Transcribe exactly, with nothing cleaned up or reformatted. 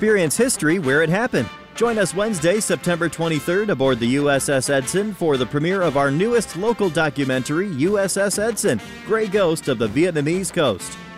experience history where it happened. Join us Wednesday, September twenty-third aboard the U S S Edson for the premiere of our newest local documentary, U S S Edson, Grey Ghost of the Vietnamese Coast.